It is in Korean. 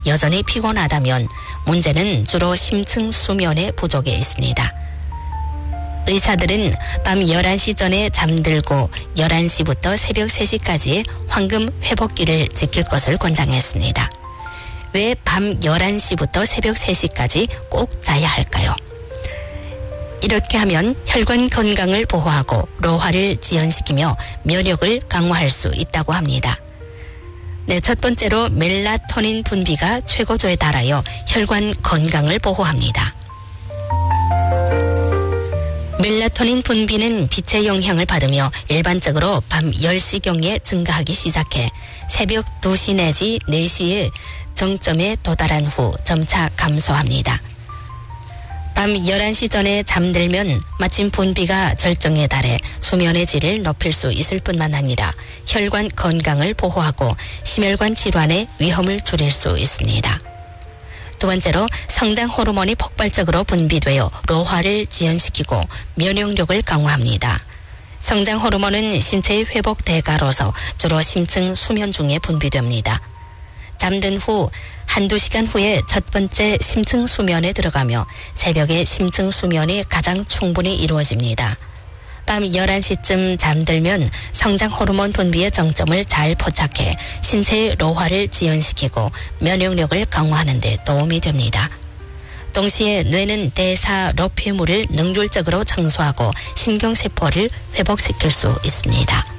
여전히 피곤하다면 문제는 주로 심층 수면의 부족에 있습니다. 의사들은 밤 11시 전에 잠들고 11시부터 새벽 3시까지의 황금 회복기를 지킬 것을 권장했습니다. 왜 밤 11시부터 새벽 3시까지 꼭 자야 할까요? 이렇게 하면 혈관 건강을 보호하고 로화를 지연시키며 면역을 강화할 수 있다고 합니다. 네, 첫 번째로 멜라토닌 분비가 최고조에 달하여 혈관 건강을 보호합니다. 멜라토닌 분비는 빛의 영향을 받으며 일반적으로 밤 10시경에 증가하기 시작해 새벽 2시 내지 4시에 정점에 도달한 후 점차 감소합니다. 밤 11시 전에 잠들면 마침 분비가 절정에 달해 수면의 질을 높일 수 있을 뿐만 아니라 혈관 건강을 보호하고 심혈관 질환의 위험을 줄일 수 있습니다. 두 번째로 성장 호르몬이 폭발적으로 분비되어 로화를 지연시키고 면역력을 강화합니다. 성장 호르몬은 신체의 회복 대가로서 주로 심층 수면 중에 분비됩니다. 잠든 후 한두 시간 후에 첫 번째 심층 수면에 들어가며 새벽에 심층 수면이 가장 충분히 이루어집니다. 밤 11시쯤 잠들면 성장 호르몬 분비의 정점을 잘 포착해 신체의 로화를 지연시키고 면역력을 강화하는 데 도움이 됩니다. 동시에 뇌는 대사 로피물을 능률적으로 청소하고 신경세포를 회복시킬 수 있습니다.